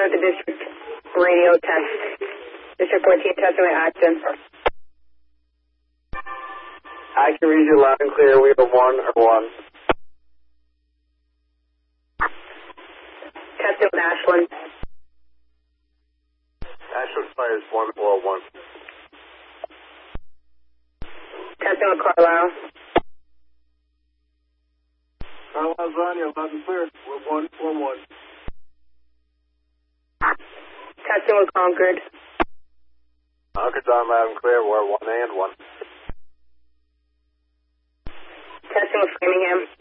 with the district radio test. District 14 testing with Acton. I can read you loud and clear. We have 1 or 1. Testing with Ashland. Ashland fires 141. Testing with Carlisle. Carlisle's on you, loud and clear. We're 141. Testing with Concord. Concord's on loud and clear. We're 1 and 1. Testing with Framingham.